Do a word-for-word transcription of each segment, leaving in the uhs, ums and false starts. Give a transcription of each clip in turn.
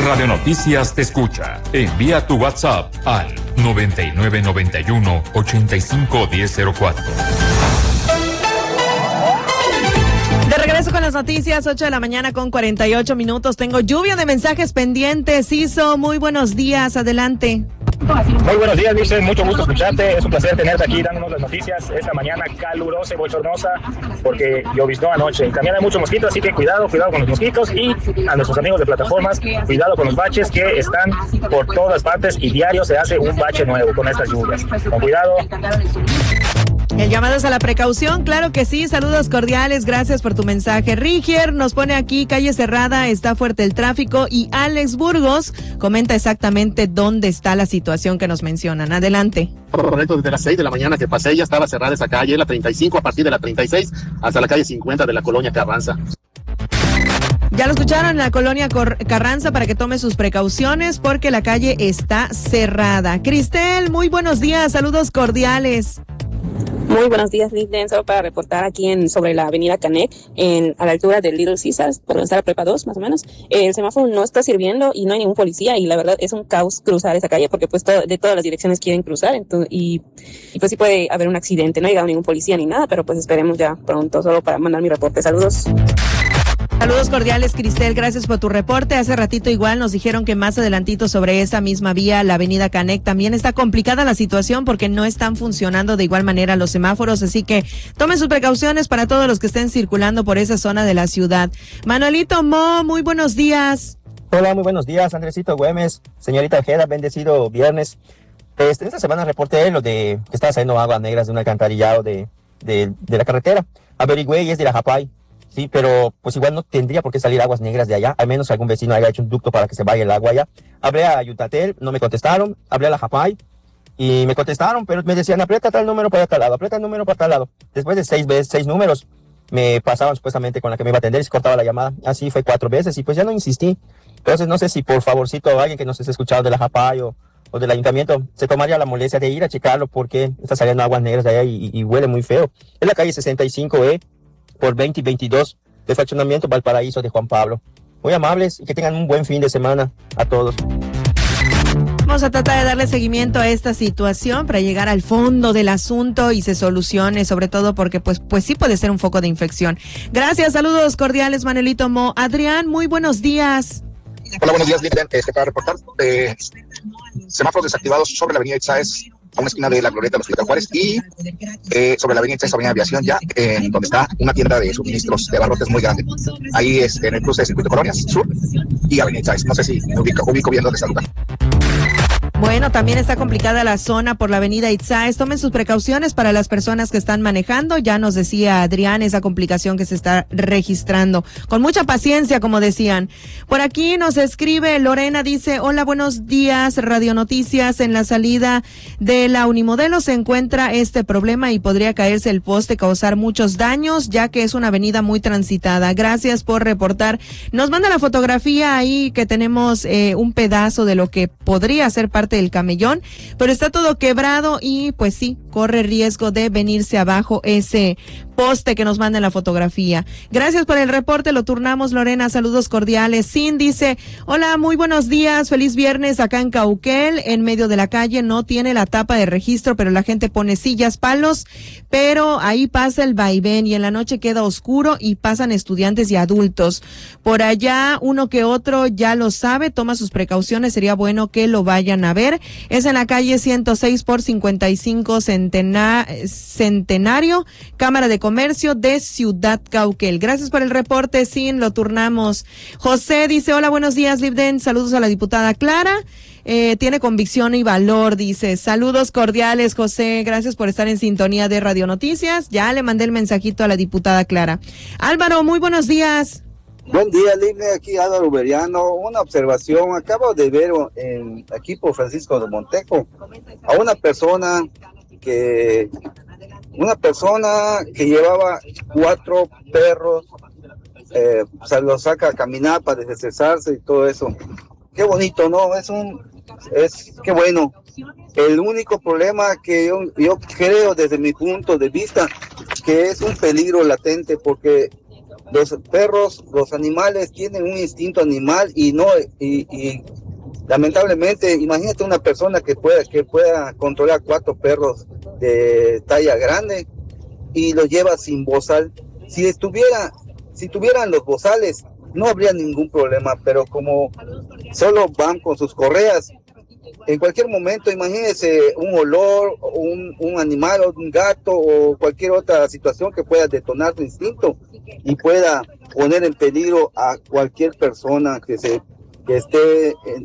Radio Noticias te escucha. Envía tu WhatsApp al noventa y nueve noventa y uno ochenta y cinco diez cero cuatro. De regreso con las noticias, ocho de la mañana con cuarenta y ocho minutos. Tengo lluvia de mensajes pendientes. Iso, muy buenos días, adelante. Muy buenos días, Vicen, mucho gusto escucharte, es un placer tenerte aquí dándonos las noticias esta mañana calurosa y bochornosa porque lloviznó anoche. También hay muchos mosquitos, así que cuidado, cuidado con los mosquitos y a nuestros amigos de plataformas, cuidado con los baches que están por todas partes y diario se hace un bache nuevo con estas lluvias. Con cuidado. El llamado es a la precaución, claro que sí, saludos cordiales, gracias por tu mensaje. Rigier nos pone aquí, calle cerrada, está fuerte el tráfico y Alex Burgos comenta exactamente dónde está la situación que nos mencionan. Adelante. Correcto, desde las seis de la mañana que pasé ya estaba cerrada esa calle, la treinta y cinco a partir de la treinta y seis hasta la calle cincuenta de la colonia Carranza. Ya lo escucharon en la colonia Cor- Carranza para que tome sus precauciones porque la calle está cerrada. Cristel, muy buenos días, saludos cordiales. Muy buenos días, Linden. Solo para reportar aquí en sobre la avenida Canek, en a la altura del Little Caesars, por donde está la Prepa dos, más o menos. El semáforo no está sirviendo y no hay ningún policía y la verdad es un caos cruzar esa calle porque pues to- de todas las direcciones quieren cruzar entonces, y, y pues sí puede haber un accidente. No ha llegado ningún policía ni nada, pero pues esperemos ya pronto, solo para mandar mi reporte. Saludos. Saludos cordiales, Cristel, gracias por tu reporte. Hace ratito igual nos dijeron que más adelantito sobre esa misma vía, la avenida Canek, también está complicada la situación porque no están funcionando de igual manera los semáforos, así que tomen sus precauciones para todos los que estén circulando por esa zona de la ciudad. Manuelito Mo, muy buenos días. Hola, muy buenos días, Andresito Güemes, señorita Ojeda, bendecido viernes. Este, esta semana reporté lo de que estaba saliendo aguas negras de un alcantarillado de, de, de la carretera. Averigüé y es de la Japay. Sí, pero pues igual no tendría por qué salir aguas negras de allá, al menos algún vecino haya hecho un ducto para que se vaya el agua allá. Hablé a Yutatel, no me contestaron, hablé a la Japay y me contestaron, pero me decían aprieta tal número para tal lado, aprieta el número para tal lado. Después de seis veces, seis números, me pasaban supuestamente con la que me iba a atender y se cortaba la llamada. Así fue cuatro veces y pues ya no insistí. Entonces no sé si por favorcito alguien que nos esté escuchando de la Japay o, o del ayuntamiento se tomaría la molestia de ir a checarlo porque está saliendo aguas negras de allá y, y, y huele muy feo. Es la calle sesenta y cinco E por veinte y veintidós de Fraccionamiento Valparaíso de Juan Pablo. Muy amables y que tengan un buen fin de semana a todos. Vamos a tratar de darle seguimiento a esta situación para llegar al fondo del asunto y se solucione, sobre todo porque pues, pues sí puede ser un foco de infección. Gracias, saludos cordiales, Manuelito Mo. Adrián, muy buenos días. Hola, buenos días, Linden. Este, para reportar eh, semáforos desactivados sobre la avenida Itzáez, a una esquina de la Glorieta de los Felipe Juárez y eh, sobre la avenida Itzáez, avenida Aviación, ya en donde está una tienda de suministros de abarrotes muy grande. Ahí es en el cruce de Circuito Colonias Sur y avenida Itzáez. No sé si me ubico, ubico bien dónde está el lugar. Bueno, también está complicada la zona por la avenida Itzáez. Tomen sus precauciones para las personas que están manejando. Ya nos decía Adrián esa complicación que se está registrando. Con mucha paciencia, como decían. Por aquí nos escribe Lorena, dice, hola, buenos días, Radio Noticias. En la salida de la Unimodelo se encuentra este problema y podría caerse el poste, causar muchos daños, ya que es una avenida muy transitada. Gracias por reportar. Nos manda la fotografía ahí que tenemos eh, un pedazo de lo que podría ser parte del camellón, pero está todo quebrado y pues sí, corre riesgo de venirse abajo ese poste que nos manda en la fotografía. Gracias por el reporte, lo turnamos, Lorena, saludos cordiales. Sin dice, hola, muy buenos días, feliz viernes acá en Cauquel, en medio de la calle, no tiene la tapa de registro, pero la gente pone sillas, palos, pero ahí pasa el vaivén y en la noche queda oscuro y pasan estudiantes y adultos. Por allá, uno que otro ya lo sabe, toma sus precauciones, sería bueno que lo vayan a ver. Es en la calle ciento seis por cincuenta y cinco Centena- Centenario, Cámara de Comercio de Ciudad Cauquel. Gracias por el reporte, Sin, lo turnamos. José dice, hola, buenos días, Libden, saludos a la diputada Clara. Eh, tiene convicción y valor, dice. Saludos cordiales, José. Gracias por estar en sintonía de Radio Noticias. Ya le mandé el mensajito a la diputada Clara. Álvaro, muy buenos días. Buen día, Libre, aquí Álvaro Beriano. Una observación, acabo de ver en, aquí por Francisco de Montejo a una persona que una persona que llevaba cuatro perros, eh, o sea, los saca a caminar para desestresarse y todo eso. Qué bonito, ¿no? Es un, es, qué bueno. El único problema que yo, yo creo desde mi punto de vista que es un peligro latente porque los perros, los animales tienen un instinto animal y no, y, y lamentablemente, imagínate una persona que pueda, que pueda controlar cuatro perros de talla grande y los lleva sin bozal. Si estuviera, si tuvieran los bozales, no habría ningún problema, pero como solo van con sus correas, en cualquier momento, imagínese un olor, un, un animal, o un gato o cualquier otra situación que pueda detonar su instinto y pueda poner en peligro a cualquier persona que se que esté en...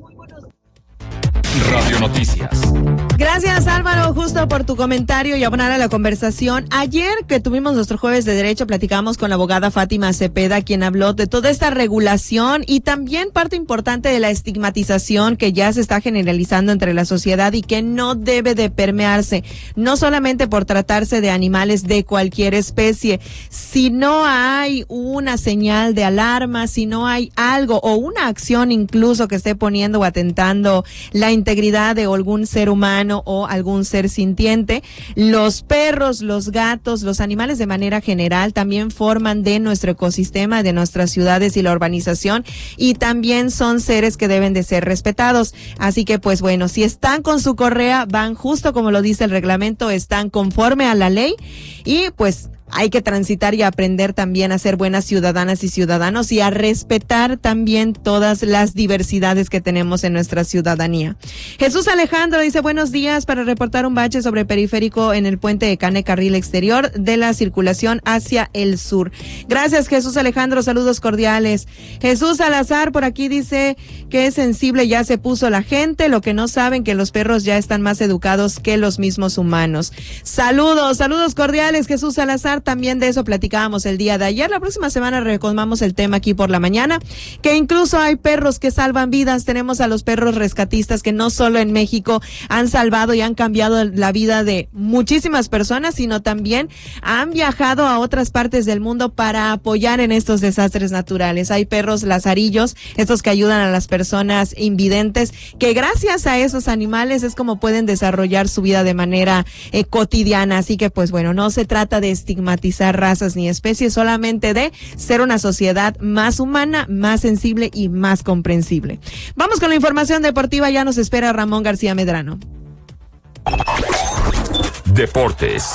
Radio Noticias. Gracias, Álvaro, justo por tu comentario y abonar a la conversación. Ayer que tuvimos nuestro jueves de derecho, platicamos con la abogada Fátima Cepeda, quien habló de toda esta regulación y también parte importante de la estigmatización que ya se está generalizando entre la sociedad y que no debe de permearse, no solamente por tratarse de animales de cualquier especie. Si no hay una señal de alarma, si no hay algo o una acción incluso que esté poniendo o atentando la integridad de algún ser humano o algún ser sintiente, los perros, los gatos, los animales de manera general también forman de nuestro ecosistema, de nuestras ciudades y la urbanización, y también son seres que deben de ser respetados. Así que pues bueno, si están con su correa, van justo como lo dice el reglamento, están conforme a la ley y pues hay que transitar y aprender también a ser buenas ciudadanas y ciudadanos y a respetar también todas las diversidades que tenemos en nuestra ciudadanía. Jesús Alejandro dice buenos días para reportar un bache sobre periférico en el puente de Cane, carril exterior de la circulación hacia el sur. Gracias, Jesús Alejandro, saludos cordiales. Jesús Salazar por aquí dice que es sensible ya se puso la gente, lo que no saben que los perros ya están más educados que los mismos humanos. Saludos, saludos cordiales, Jesús Salazar. También de eso platicábamos el día de ayer. La próxima semana retomamos el tema aquí por la mañana, que incluso hay perros que salvan vidas. Tenemos a los perros rescatistas que no solo en México han salvado y han cambiado la vida de muchísimas personas, sino también han viajado a otras partes del mundo para apoyar en estos desastres naturales. Hay perros lazarillos, estos que ayudan a las personas invidentes, que gracias a esos animales es como pueden desarrollar su vida de manera eh, cotidiana. Así que pues bueno, no se trata de estigmatizar razas ni especies, solamente de ser una sociedad más humana, más sensible y más comprensible. Vamos con la información deportiva, ya nos espera Ramón García Medrano. Deportes.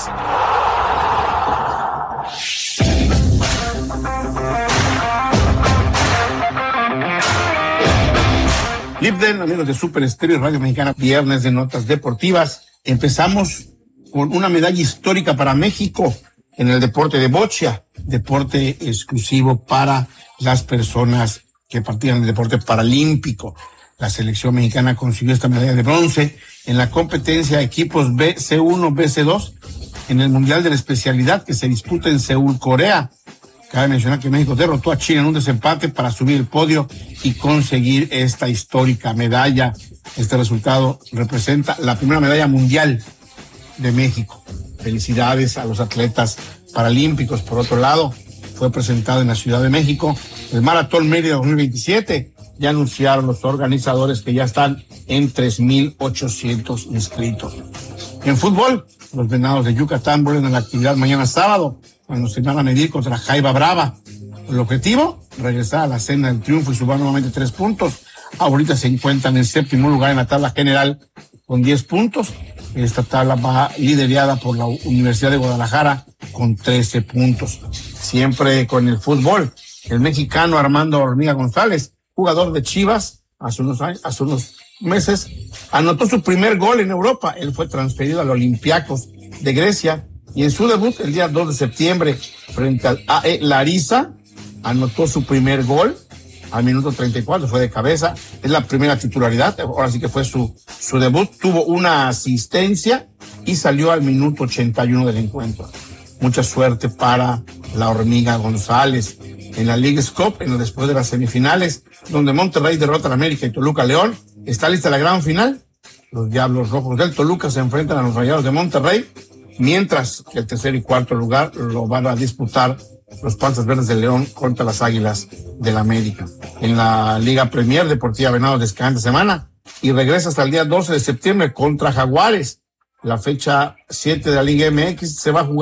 Lipden, amigos de Super Estéreo y Radio Mexicana, viernes de notas deportivas. Empezamos con una medalla histórica para México en el deporte de bocha, deporte exclusivo para las personas que practican el deporte paralímpico. La selección mexicana consiguió esta medalla de bronce en la competencia de equipos B C uno, B C dos en el Mundial de la Especialidad que se disputa en Seúl, Corea. Cabe mencionar que México derrotó a China en un desempate para subir el podio y conseguir esta histórica medalla. Este resultado representa la primera medalla mundial de México. Felicidades a los atletas paralímpicos. Por otro lado, fue presentado en la Ciudad de México el Maratón Mérida dos mil veintisiete. Ya anunciaron los organizadores que ya están en tres mil ochocientos inscritos. En fútbol, los Venados de Yucatán vuelven a la actividad mañana sábado, cuando se van a medir contra Jaiba Brava. El objetivo, regresar a la senda del triunfo y sumar nuevamente tres puntos. Ahorita se encuentran en séptimo lugar en la tabla general con diez puntos. Esta tabla va liderada por la Universidad de Guadalajara con trece puntos. Siempre con el fútbol, el mexicano Armando Hormiga González, jugador de Chivas, hace unos años, hace unos meses, anotó su primer gol en Europa. Él fue transferido al Olympiacos de Grecia y en su debut el día dos de septiembre frente al A E Larissa anotó su primer gol. Al minuto treinta y cuatro fue de cabeza, es la primera titularidad, ahora sí que fue su, su debut, tuvo una asistencia y salió al minuto ochenta y uno del encuentro. Mucha suerte para la Hormiga González. En la Leagues Cup, en el después de las semifinales, donde Monterrey derrota a América y Toluca León, está lista la gran final. Los Diablos Rojos del Toluca se enfrentan a los Rayados de Monterrey, mientras que el tercer y cuarto lugar lo van a disputar los Panzas Verdes de León contra las Águilas del América. En la Liga Premier, Deportiva Venados descansa semana y regresa hasta el día doce de septiembre contra Jaguares. La fecha siete de la Liga M X se va a jugar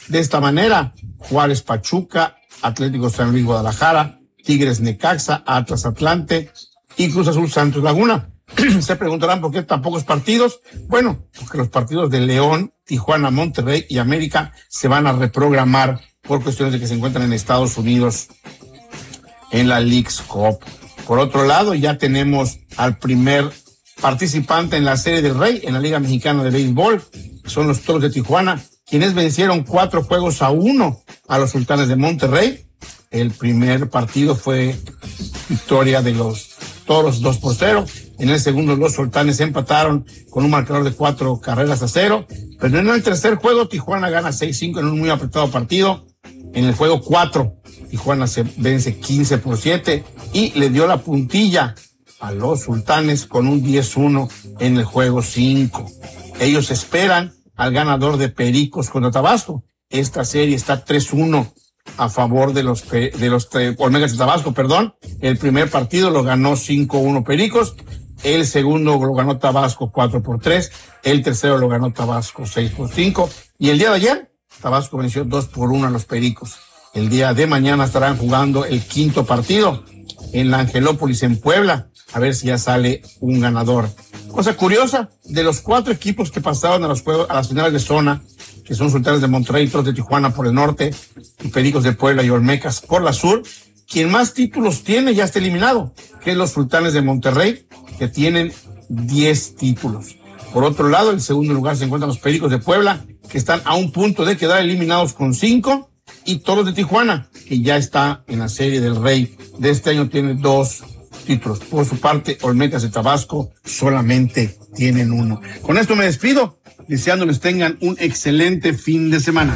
de esta manera: Juárez Pachuca, Atlético San Luis Guadalajara, Tigres Necaxa, Atlas Atlante y Cruz Azul Santos Laguna. Se preguntarán por qué tan pocos partidos. Bueno, porque los partidos de León, Tijuana, Monterrey y América se van a reprogramar por cuestiones de que se encuentran en Estados Unidos en la Leagues Cup. Por otro lado, ya tenemos al primer participante en la Serie del Rey en la Liga Mexicana de Béisbol. Son los Toros de Tijuana, quienes vencieron cuatro juegos a uno a los Sultanes de Monterrey. El primer partido fue victoria de los Toros dos por cero. En el segundo, los Sultanes empataron con un marcador de cuatro carreras a cero. Pero en el tercer juego, Tijuana gana seis cinco en un muy apretado partido. En el juego cuatro, Tijuana se vence quince por siete y le dio la puntilla a los Sultanes con un diez uno en el juego cinco. Ellos esperan al ganador de Pericos contra Tabasco. Esta serie está tres uno a favor de los de los Olmecas de Tabasco, perdón. El primer partido lo ganó cinco uno Pericos, el segundo lo ganó Tabasco cuatro por tres, el tercero lo ganó Tabasco seis por cinco, y el día de ayer Tabasco venció dos por uno a los Pericos. El día de mañana estarán jugando el quinto partido en la Angelópolis en Puebla, a ver si ya sale un ganador. Cosa curiosa, de los cuatro equipos que pasaron a los juegos, a las finales de zona, que son Sultanes de Monterrey, Toros de Tijuana por el norte, y Pericos de Puebla y Olmecas por la sur, quien más títulos tiene ya está eliminado, que es los Sultanes de Monterrey, que tienen diez títulos. Por otro lado, en segundo lugar se encuentran los Pericos de Puebla, que están a un punto de quedar eliminados con cinco, y Toros de Tijuana, que ya está en la Serie del Rey de este año, tiene dos títulos. Por su parte, Olmecas de Tabasco solamente tienen uno. Con esto me despido, deseándoles tengan un excelente fin de semana.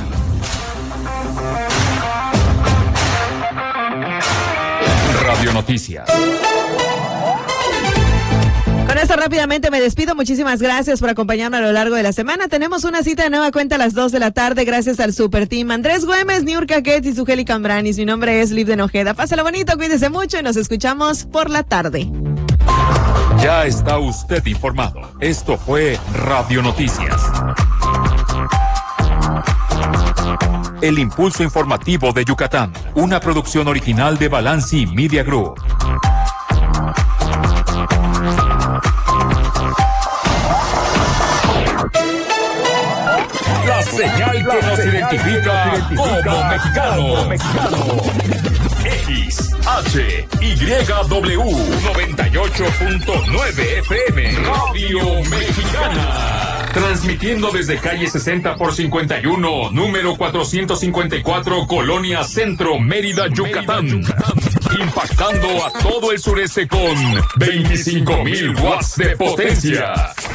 Radio Noticias. Con esto rápidamente me despido. Muchísimas gracias por acompañarme a lo largo de la semana. Tenemos una cita de nueva cuenta a las dos de la tarde gracias al Super Team Andrés Güemes, Niurka Ketz y Sugeli Cambranis. Mi nombre es Livden Ojeda. Pásalo bonito, cuídese mucho y nos escuchamos por la tarde. Ya está usted informado. Esto fue Radio Noticias. El impulso informativo de Yucatán. Una producción original de Balanci Media Group. La señal que nos identifica como mexicanos. X, H, Y, W, noventa y ocho punto nueve F M, Radio Mexicana. Transmitiendo desde calle sesenta por cincuenta y uno, número cuatrocientos cincuenta y cuatro, Colonia Centro, Mérida, Yucatán. Impactando a todo el sureste con veinticinco mil watts de potencia.